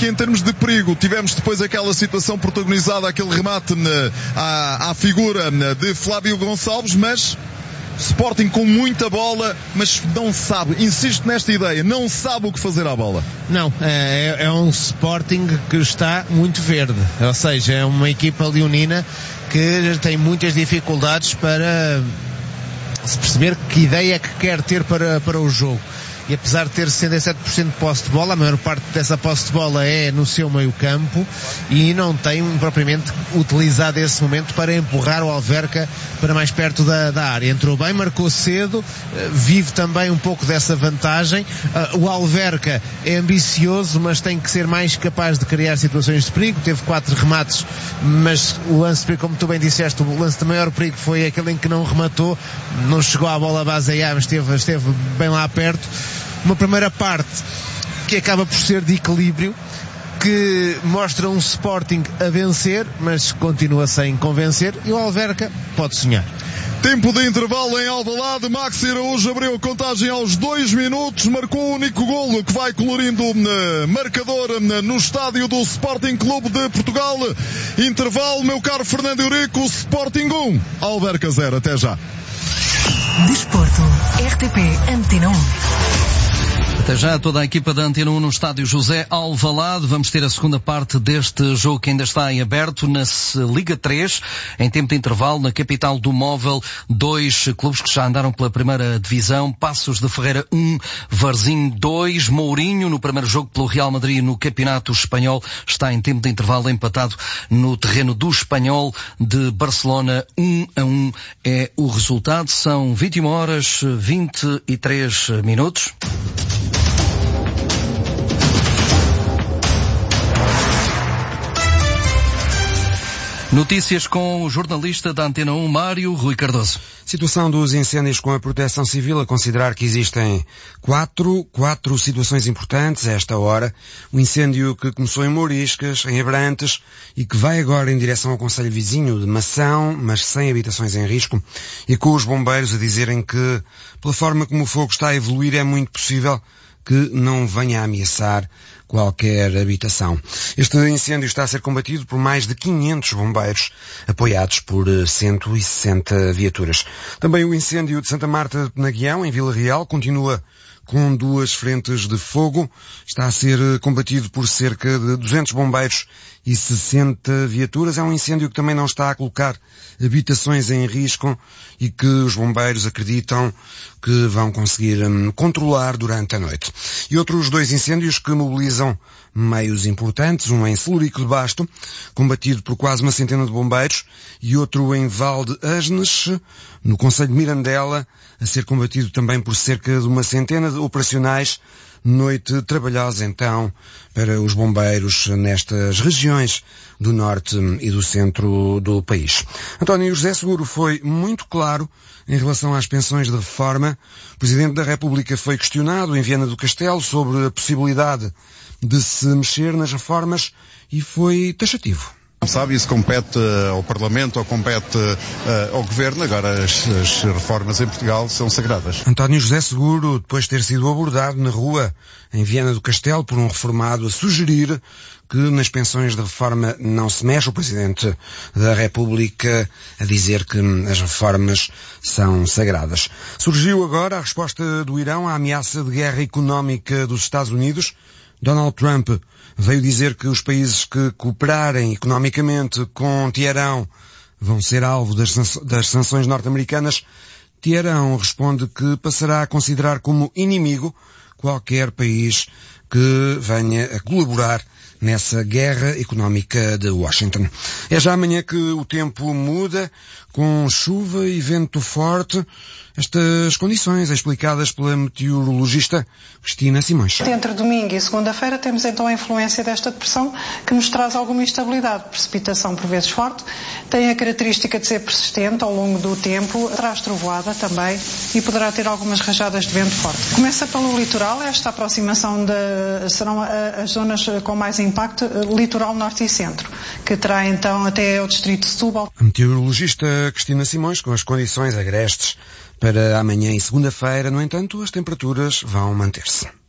que em termos de perigo tivemos depois aquela situação protagonizada, aquele remate à figura de Flávio Gonçalves, mas Sporting com muita bola, mas não sabe, insisto nesta ideia, não sabe o que fazer à bola. Não, é um Sporting que está muito verde, ou seja, é uma equipa leonina que tem muitas dificuldades para se perceber que ideia é que quer ter para o jogo. E apesar de ter 67% de posse de bola, a maior parte dessa posse de bola é no seu meio campo e não tem propriamente utilizado esse momento para empurrar o Alverca para mais perto da área. Entrou bem, marcou cedo, vive também um pouco dessa vantagem. O Alverca é ambicioso, mas tem que ser mais capaz de criar situações de perigo. Teve 4 remates, mas o lance, como tu bem disseste, o lance de maior perigo foi aquele em que não rematou, não chegou à bola base aí, mas esteve bem lá perto. Uma primeira parte que acaba por ser de equilíbrio, que mostra um Sporting a vencer, mas continua sem convencer, e o Alverca pode sonhar. Tempo de intervalo em Alvalade. Maxi Araújo abriu a contagem aos 2 minutos, marcou o único golo que vai colorindo marcador no estádio do Sporting Clube de Portugal. Intervalo, meu caro Fernando Eurico. Sporting 1, Alverca 0. Até já. Desporto, RTP Antena 1. Até já, toda a equipa da Antena 1 no estádio José Alvalade. Vamos ter a segunda parte deste jogo que ainda está em aberto na Liga 3, em tempo de intervalo, na capital do móvel. 2 clubes que já andaram pela primeira divisão. Passos de Ferreira 1, Varzim 2. Mourinho, no primeiro jogo pelo Real Madrid no Campeonato Espanhol, está em tempo de intervalo empatado no terreno do Espanhol de Barcelona. 1-1 é o resultado. São 21h23. Notícias com o jornalista da Antena 1, Mário Rui Cardoso. Situação dos incêndios com a Proteção Civil, a considerar que existem quatro situações importantes a esta hora. O incêndio que começou em Mouriscas, em Abrantes, e que vai agora em direção ao concelho vizinho de Mação, mas sem habitações em risco, e com os bombeiros a dizerem que, pela forma como o fogo está a evoluir, é muito possível que não venha a ameaçar qualquer habitação. Este incêndio está a ser combatido por mais de 500 bombeiros, apoiados por 160 viaturas. Também o incêndio de Santa Marta de Penaguião, em Vila Real, continua com 2 frentes de fogo. Está a ser combatido por cerca de 200 bombeiros e 60 viaturas. É um incêndio que também não está a colocar habitações em risco e que os bombeiros acreditam que vão conseguir controlar durante a noite. E outros 2 incêndios que mobilizam meios importantes, um em Celurico de Basto, combatido por quase 100 de bombeiros, e outro em Val de Asnes, no concelho de Mirandela, a ser combatido também por cerca de 100 de operacionais. Noite trabalhosa, então, para os bombeiros nestas regiões do norte e do centro do país. António José Seguro foi muito claro em relação às pensões de reforma. O Presidente da República foi questionado em Viana do Castelo sobre a possibilidade de se mexer nas reformas e foi taxativo. Sabe, isso compete ao Parlamento ou compete ao Governo. Agora as reformas em Portugal são sagradas. António José Seguro, depois de ter sido abordado na rua em Viana do Castelo por um reformado a sugerir que nas pensões de reforma não se mexe, o Presidente da República a dizer que as reformas são sagradas. Surgiu agora a resposta do Irão à ameaça de guerra económica dos Estados Unidos. Donald Trump veio dizer que os países que cooperarem economicamente com Teherão vão ser alvo das sanções norte-americanas. Teherão responde que passará a considerar como inimigo qualquer país que venha a colaborar nessa guerra económica de Washington. É já amanhã que o tempo muda, com chuva e vento forte. Estas condições explicadas pela meteorologista Cristina Simões. Entre domingo e segunda-feira temos então a influência desta depressão que nos traz alguma instabilidade. Precipitação por vezes forte, tem a característica de ser persistente ao longo do tempo, traz trovoada também e poderá ter algumas rajadas de vento forte. Começa pelo litoral, esta aproximação serão as zonas com mais impacto, litoral norte e centro, que terá então até o distrito de Setúbal. A meteorologista Cristina Simões com as condições agrestes para amanhã e segunda-feira. No entanto, as temperaturas vão manter-se.